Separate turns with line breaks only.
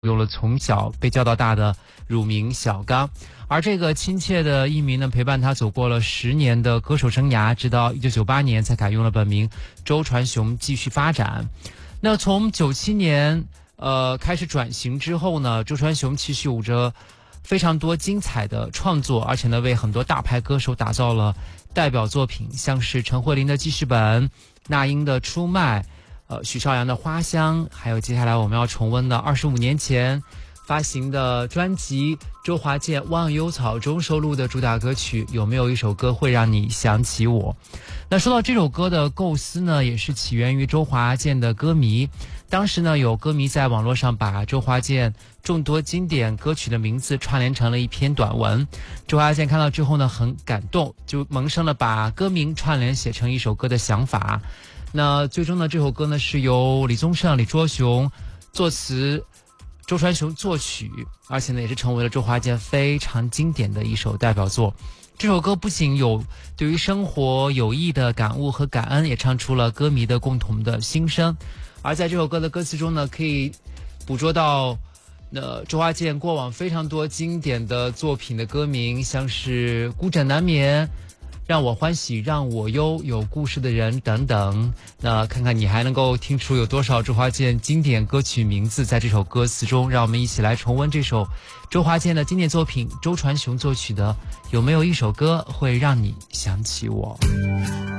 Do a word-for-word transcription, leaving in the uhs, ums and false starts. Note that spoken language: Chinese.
有了从小被叫到大的乳名小刚，而这个亲切的艺名呢，陪伴他走过了十年的歌手生涯，直到一九九八年才改用了本名周传雄继续发展。那从九七年呃开始转型之后呢，周传雄其实有着非常多精彩的创作，而且呢为很多大牌歌手打造了代表作品，像是陈慧琳的记事本、那英的出卖，呃，许绍洋的花香，还有接下来我们要重温的二十五年前发行的专辑周华健《忘忧草》中收录的主打歌曲，有没有一首歌会让你想起我？那说到这首歌的构思呢，也是起源于周华健的歌迷。当时呢，有歌迷在网络上把周华健众多经典歌曲的名字串联成了一篇短文。周华健看到之后呢，很感动，就萌生了把歌名串联写成一首歌的想法。那最终呢，这首歌呢是由李宗盛、李卓雄作词，周传雄作曲，而且呢也是成为了周华健非常经典的一首代表作。这首歌不仅有对于生活有益的感悟和感恩，也唱出了歌迷的共同的心声。而在这首歌的歌词中呢，可以捕捉到那周华健过往非常多经典的作品的歌名，像是孤枕难眠、让我欢喜让我忧、有故事的人等等。那看看你还能够听出有多少周华健经典歌曲名字在这首歌词中。让我们一起来重温这首周华健的经典作品，周传雄作曲的《有没有一首歌会让你想起我》。